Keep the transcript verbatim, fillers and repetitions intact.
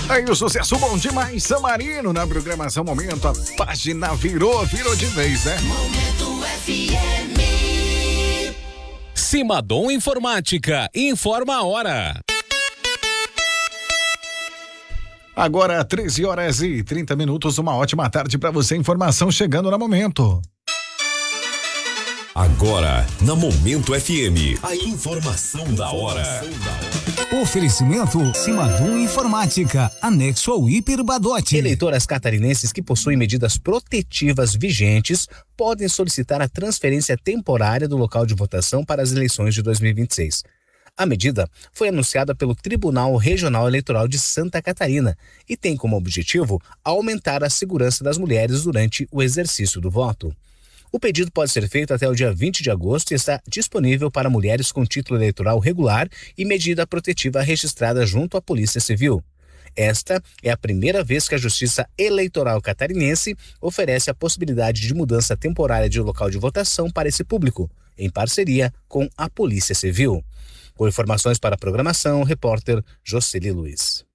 Aí o sucesso bom demais, Samarino, na programação Momento, a página virou, virou de vez, né? Momento F M. Simadom Informática, informa a hora. Agora, treze horas e trinta minutos, uma ótima tarde para você, informação chegando no Momento. Agora, na Momento F M, a informação da hora. Oferecimento Simadom Informática, anexo ao Hiper Badote. Eleitoras catarinenses que possuem medidas protetivas vigentes podem solicitar a transferência temporária do local de votação para as eleições de dois mil e vinte e seis. A medida foi anunciada pelo Tribunal Regional Eleitoral de Santa Catarina e tem como objetivo aumentar a segurança das mulheres durante o exercício do voto. O pedido pode ser feito até o dia vinte de agosto e está disponível para mulheres com título eleitoral regular e medida protetiva registrada junto à Polícia Civil. Esta é a primeira vez que a Justiça Eleitoral Catarinense oferece a possibilidade de mudança temporária de local de votação para esse público, em parceria com a Polícia Civil. Com informações para a programação, o repórter Jocely Luiz.